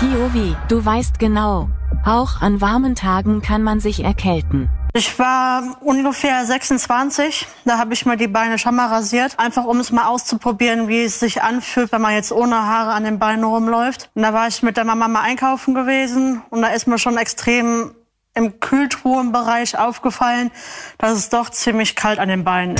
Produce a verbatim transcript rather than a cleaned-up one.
P O V, du weißt genau, auch an warmen Tagen kann man sich erkälten. Ich war ungefähr sechsundzwanzig, da habe ich mir die Beine schon mal rasiert, einfach um es mal auszuprobieren, wie es sich anfühlt, wenn man jetzt ohne Haare an den Beinen rumläuft. Und da war ich mit der Mama mal einkaufen gewesen und da ist mir schon extrem im Kühltruhenbereich aufgefallen, dass es doch ziemlich kalt an den Beinen ist.